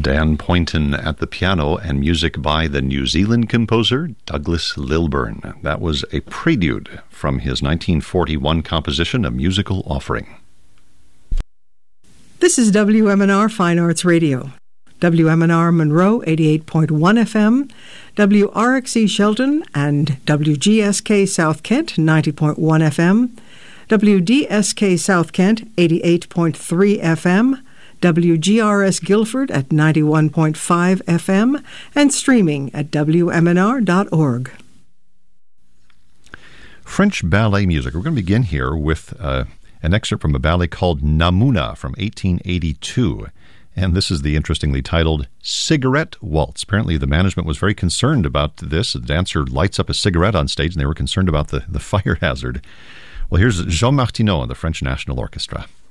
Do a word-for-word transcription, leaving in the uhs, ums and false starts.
Dan Poynton at the piano, and music by the New Zealand composer Douglas Lilburn. That was a prelude from his nineteen forty-one composition, A Musical Offering. This is W M N R Fine Arts Radio. W M N R Monroe, eighty-eight point one F M, W R X E Shelton, and W G S K South Kent, ninety point one F M, W D S K South Kent, eighty-eight point three F M, W G R S Guilford at ninety-one point five F M, and streaming at W M N R dot org. French ballet music. We're going to begin here with uh, an excerpt from a ballet called Namuna from eighteen eighty-two. And this is the interestingly titled Cigarette Waltz. Apparently the management was very concerned about this. The dancer lights up a cigarette on stage, and they were concerned about the, the fire hazard. Well, here's Jean Martineau and the French National Orchestra.